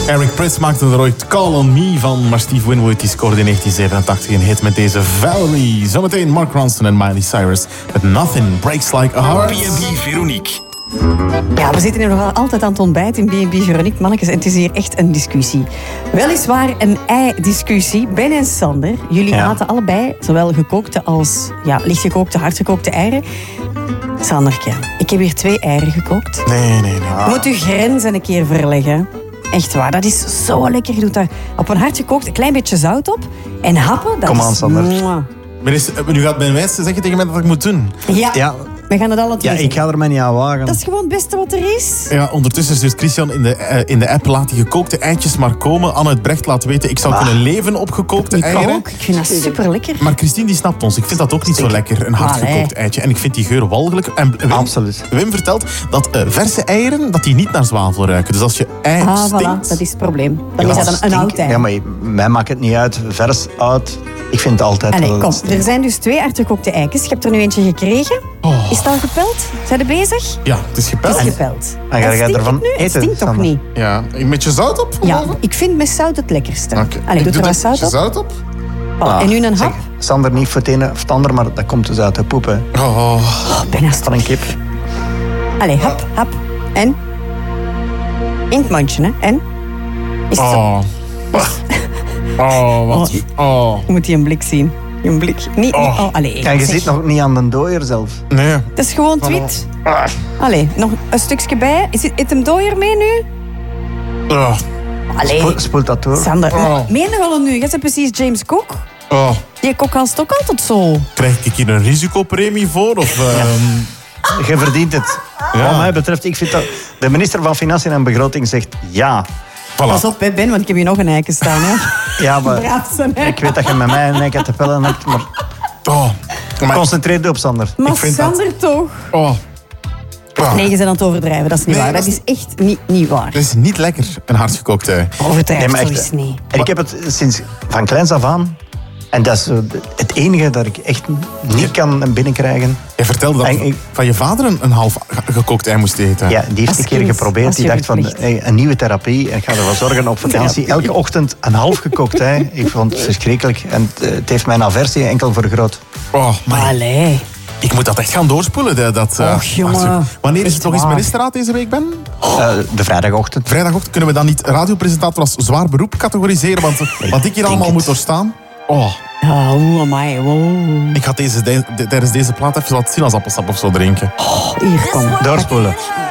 Eric Prydz maakte er ooit Call on Me van, maar Steve Winwood die scoorde in 1987 een hit met deze Valerie. Zometeen Mark Ronson en Miley Cyrus met Nothing Breaks Like a Heart. B&B Veronique. Ja, we zitten hier nog altijd aan het ontbijt in B&B Veronique, mannetjes. En het is hier echt een discussie. Weliswaar een ei-discussie. Ben en Sander, jullie aten allebei zowel gekookte als lichtgekookte, hardgekookte eieren. Sanderke, ik heb hier 2 eieren gekookt. Nee. Je moet je grenzen een keer verleggen. Echt waar, dat is zo lekker. Je doet daar op een hardgekookt een klein beetje zout op. En happen, dat Kom aan, Sander. Nu gaat mijn wijs zeggen tegen mij dat ik moet doen. Ja. We gaan het alle twee Ja, ik ga er mij niet aan wagen. Dat is gewoon het beste wat er is. Ja, ondertussen stuurt Christian in de app: laat die gekookte eitjes maar komen. Anne uit Brecht laat weten, ik zou kunnen leven op gekookte Ik eieren. ook. Ik vind dat super lekker. Maar Christine die snapt ons. Ik vind dat ook niet zo lekker, een hardgekookt eitje. En ik vind die geur walgelijk. En Absoluut. Wim vertelt dat verse eieren dat die niet naar zwavel ruiken. Dus als je ei stinkt... Voilà, dat is het probleem. Dan is dat een oud ei. Ja, maar mij maakt het niet uit. Vers, oud. Ik vind het altijd Allee, wel kom, stinkt. er zijn dus 2 hardgekookte eitjes. Je hebt er nu eentje gekregen. Is het al gepeld? Zijn we bezig? Ja, het is gepeld. Het is gepeld. En ga jij stinkt ervan het nu? Het eten, stinkt toch Sander? niet? Ja, met je zout op? Ja, ik vind met zout het lekkerste. Oké. Allee, doe er wat een zout beetje op. zout op? Voilà. En nu een hap. Zeg, Sander, niet voor het ene of het ander, maar dat komt dus uit de poep. Hè. Bijna Van een kip. Allee, hap. En? In het mondje, hè. En? Is het zo? Wat? Je moet die een blik zien. Een blik. Niet, allee. En je zeg. zit nog niet aan de dooier zelf. Nee. Dat is gewoon wit. Allee, nog een stukje bij. Is hem dooier mee nu? Allee, Spoelt dat door. Sander. Meen je wel nu? Je bent precies James Cook. Die kok als ook altijd zo. Krijg ik hier een risicopremie voor? Of, Je verdient het. Ja. Wat mij betreft, ik vind dat... De minister van Financiën en Begroting zegt ja. Pas op, hè, Ben, want ik heb hier nog een eiken staan. Hè. Ja, maar Braaf zijn, hè. ik weet dat je met mij een eiken te pellen hebt, maar Maar concentreer je op Sander. Maar vind dat- Sander toch? Nee, je bent aan het overdrijven. Dat is niet Nee, waar. Dat dat is echt niet waar. Het is niet lekker, een hardgekookt ei. Overdrijven Nee, maar zo echt, is niet. En ik heb het sinds van kleins af aan. En dat is zo het enige dat ik echt niet kan binnenkrijgen. Je vertelde dat En ik- van je vader een half gekookt ei moest eten. Ja, die heeft een keer kind, geprobeerd. als Die je dacht van, verplicht. hey, een nieuwe therapie. En ik ga ervoor zorgen op vakantie. Elke ochtend een half gekookt ei. Ik vond het verschrikkelijk. En het heeft mijn aversie enkel vergroot. Maar Allee. ik moet dat echt gaan doorspoelen. Och, jongen. Wanneer is het nog eens waar. ministerraad deze week, Ben? De vrijdagochtend. Vrijdagochtend kunnen we dan niet radiopresentator als zwaar beroep categoriseren? Want wat ik hier allemaal het. moet doorstaan... Amai, wow. Ik ga tijdens deze plaat even wat sinaasappelsap of zo drinken. Hier, kom. Doorspoelen.